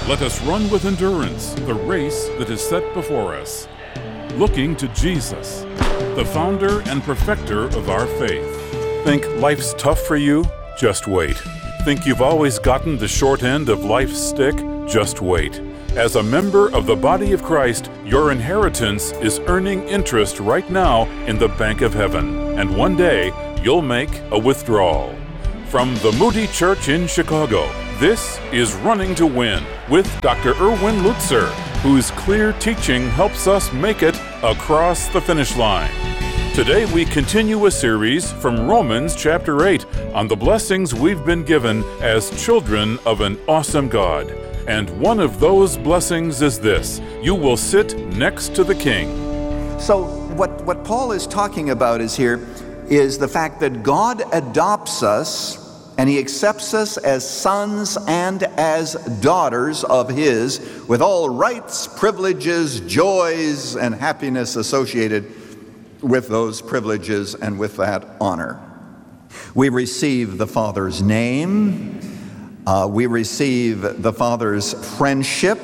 Let us run with endurance the race that is set before us, looking to Jesus, the founder and perfecter of our faith. Think life's tough for you? Just wait. Think you've always gotten the short end of life's stick? Just wait. As a member of the body of Christ, your inheritance is earning interest right now in the bank of heaven, and one day you'll make a withdrawal. From the Moody Church in Chicago, this is Running to Win with Dr. Erwin Lutzer, whose clear teaching helps us make it across the finish line. Today we continue a series from Romans chapter 8 on the blessings we've been given as children of an awesome God. And one of those blessings is this: you will sit next to the King. So what Paul is talking about is the fact that God adopts us and he accepts us as sons and as daughters of his, with all rights, privileges, joys, and happiness associated with those privileges and with that honor. We receive the Father's name. We receive the Father's friendship.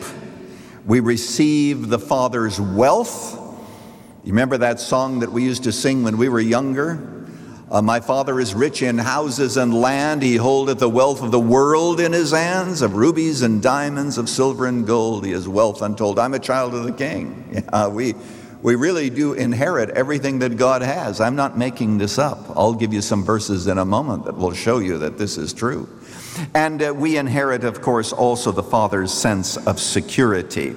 We receive the Father's wealth. You remember that song that we used to sing when we were younger? My Father is rich in houses and land. He holdeth the wealth of the world in his hands. Of rubies and diamonds, of silver and gold, he has wealth untold. I'm a child of the King. We really do inherit everything that God has. I'm not making this up. I'll give you some verses in a moment that will show you that this is true. And we inherit, of course, also the Father's sense of security.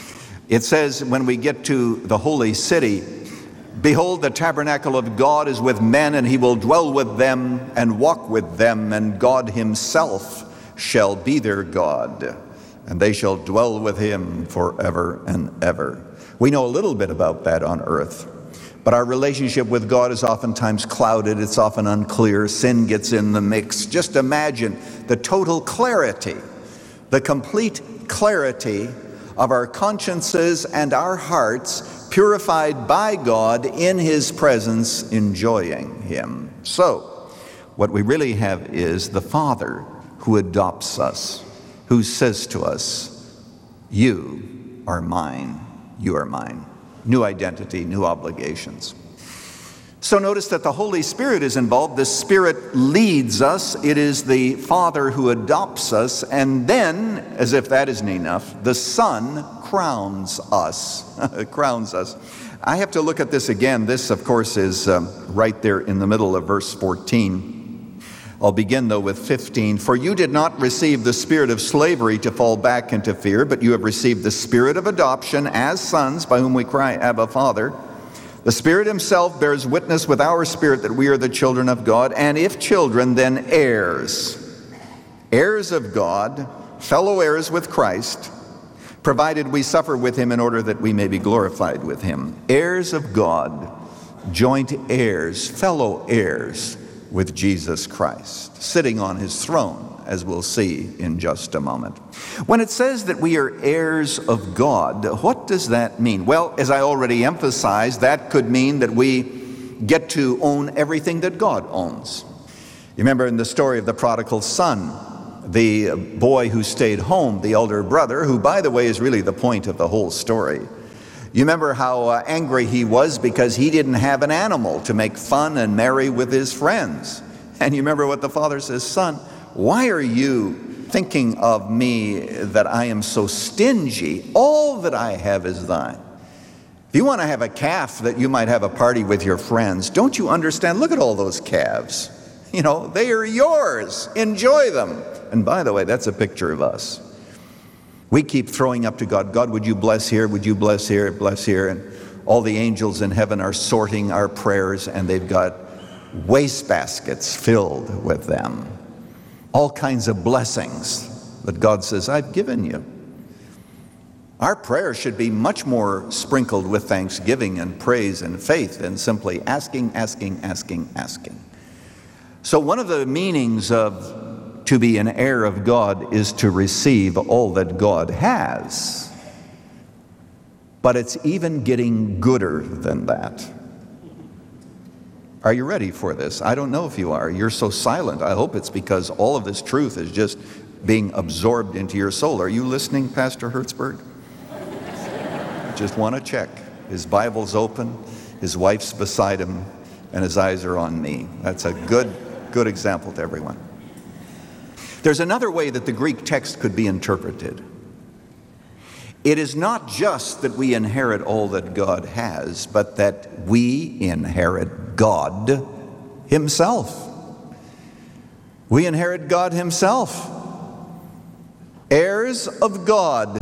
It says when we get to the holy city, behold, the tabernacle of God is with men, and he will dwell with them and walk with them, and God himself shall be their God, and they shall dwell with him forever and ever. We know a little bit about that on earth, but our relationship with God is oftentimes clouded. It's often unclear. Sin gets in the mix. Just imagine the total clarity, the complete clarity of our consciences and our hearts, purified by God in his presence, enjoying him. So, what we really have is the Father who adopts us, who says to us, you are mine, you are mine. New identity, new obligations. So notice that the Holy Spirit is involved. The Spirit leads us. It is the Father who adopts us. And then, as if that isn't enough, the Son crowns us. Crowns us. I have to look at this again. This, of course, is right there in the middle of verse 14. I'll begin, though, with 15. For you did not receive the spirit of slavery to fall back into fear, but you have received the spirit of adoption as sons, by whom we cry, Abba, Father. The Spirit himself bears witness with our spirit that we are the children of God, and if children, then heirs. Heirs of God, fellow heirs with Christ, provided we suffer with him in order that we may be glorified with him. Heirs of God, joint heirs, fellow heirs with Jesus Christ, sitting on his throne, as we'll see in just a moment. When it says that we are heirs of God, what does that mean? Well, as I already emphasized, that could mean that we get to own everything that God owns. You remember in the story of the prodigal son, the boy who stayed home, the elder brother, who, by the way, is really the point of the whole story. You remember how angry he was because he didn't have an animal to make fun and merry with his friends. And you remember what the father says, son, why are you thinking of me that I am so stingy? All that I have is thine. If you want to have a calf that you might have a party with your friends, don't you understand? Look at all those calves. You know, they are yours. Enjoy them. And by the way, that's a picture of us. We keep throwing up to God, God, would you bless here? Would you bless here? Bless here. And all the angels in heaven are sorting our prayers, and they've got wastebaskets filled with them. All kinds of blessings that God says, I've given you. Our prayer should be much more sprinkled with thanksgiving and praise and faith than simply asking. So one of the meanings of to be an heir of God is to receive all that God has. But it's even getting gooder than that. Are you ready for this? I don't know if you are. You're so silent. I hope it's because all of this truth is just being absorbed into your soul. Are you listening, Pastor Hertzberg? Just want to check. His Bible's open, his wife's beside him, and his eyes are on me. That's a good example to everyone. There's another way that the Greek text could be interpreted. It is not just that we inherit all that God has, but that we inherit God himself. We inherit God himself. Heirs of God.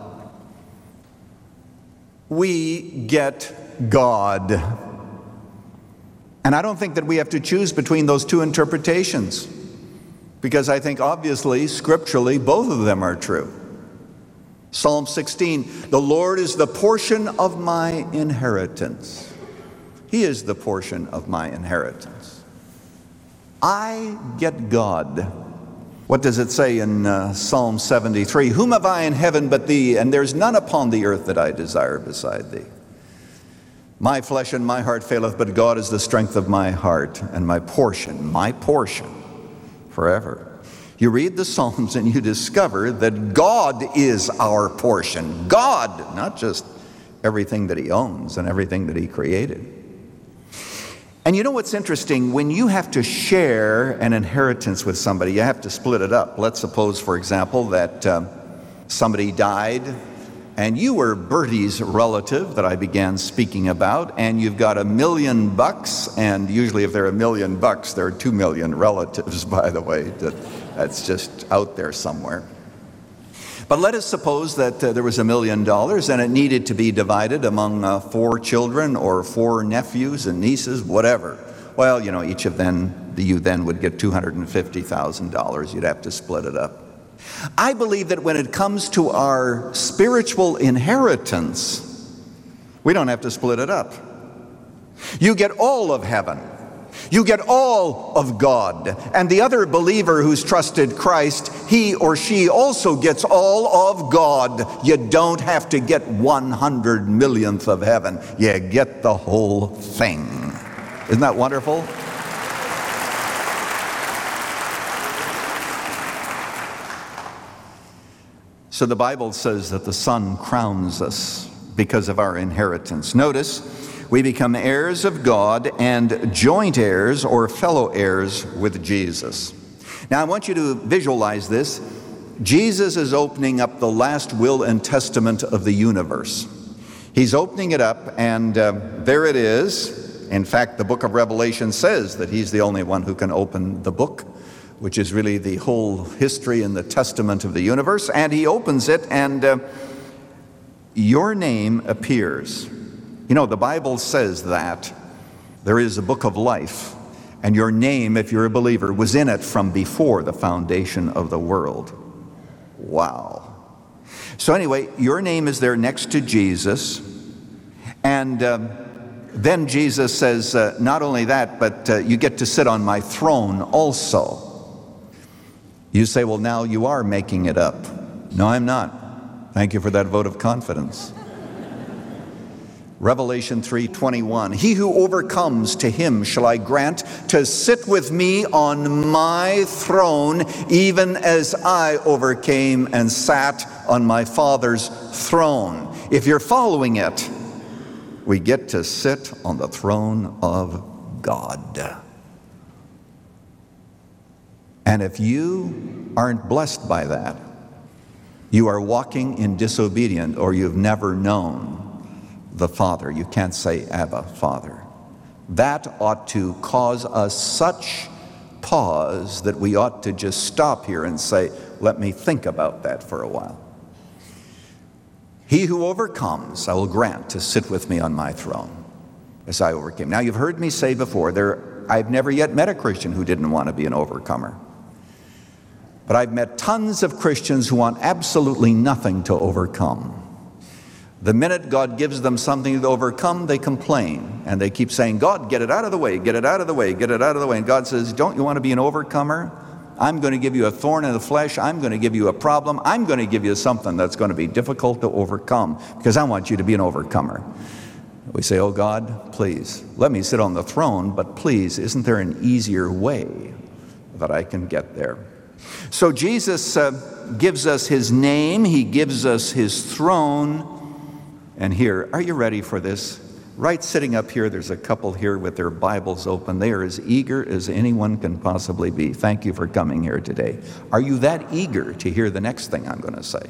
We get God. And I don't think that we have to choose between those two interpretations, because I think obviously, scripturally, both of them are true. Psalm 16, the Lord is the portion of my inheritance. He is the portion of my inheritance. I get God. What does it say in Psalm 73? Whom have I in heaven but thee? And there's none upon the earth that I desire beside thee. My flesh and my heart faileth, but God is the strength of my heart and my portion forever. You read the Psalms and you discover that God is our portion. God, not just everything that he owns and everything that he created. And you know what's interesting? When you have to share an inheritance with somebody, you have to split it up. Let's suppose, for example, that somebody died and you were Bertie's relative that I began speaking about, and you've got $1 million, and usually if they're $1 million, there are 2 million relatives, by the way. That's just out there somewhere. But let us suppose that there was $1 million and it needed to be divided among 4 children or 4 nephews and nieces, whatever. Well, you know, each of them, you then would get $250,000. You'd have to split it up. I believe that when it comes to our spiritual inheritance, we don't have to split it up. You get all of heaven. You get all of God. And the other believer who's trusted Christ, he or she also gets all of God. You don't have to get 100 millionth of heaven. You get the whole thing. Isn't that wonderful? So the Bible says that the Son crowns us because of our inheritance. Notice, we become heirs of God and joint heirs or fellow heirs with Jesus. Now I want you to visualize this. Jesus is opening up the last will and testament of the universe. He's opening it up, and there it is. In fact, the book of Revelation says that he's the only one who can open the book, which is really the whole history and the testament of the universe. And he opens it, and your name appears. You know, the Bible says that there is a book of life, and your name, if you're a believer, was in it from before the foundation of the world. Wow. So anyway, your name is there next to Jesus, and then Jesus says, not only that, but you get to sit on my throne also. You say, well, now you are making it up. No, I'm not. Thank you for that vote of confidence. Revelation 3:21, he who overcomes, to him shall I grant to sit with me on my throne, even as I overcame and sat on my Father's throne. If you're following it, we get to sit on the throne of God. And if you aren't blessed by that, you are walking in disobedience, or you've never known the Father. You can't say, Abba, Father. That ought to cause us such pause that we ought to just stop here and say, let me think about that for a while. He who overcomes, I will grant to sit with me on my throne as I overcame. Now, you've heard me say before, I've never yet met a Christian who didn't want to be an overcomer. But I've met tons of Christians who want absolutely nothing to overcome. The minute God gives them something to overcome, they complain. And they keep saying, God, get it out of the way, get it out of the way, get it out of the way. And God says, don't you want to be an overcomer? I'm going to give you a thorn in the flesh. I'm going to give you a problem. I'm going to give you something that's going to be difficult to overcome, because I want you to be an overcomer. We say, oh God, please, let me sit on the throne, but please, isn't there an easier way that I can get there? So Jesus gives us his name, he gives us his throne. And here, are you ready for this? Right sitting up here, there's a couple here with their Bibles open. They are as eager as anyone can possibly be. Thank you for coming here today. Are you that eager to hear the next thing I'm going to say?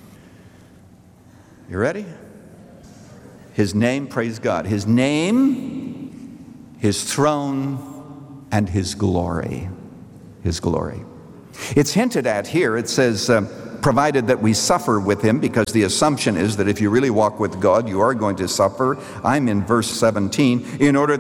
You ready? His name, praise God. His name, his throne, and his glory. His glory. It's hinted at here. It says, provided that we suffer with him, because the assumption is that if you really walk with God, you are going to suffer. I'm in verse 17, in order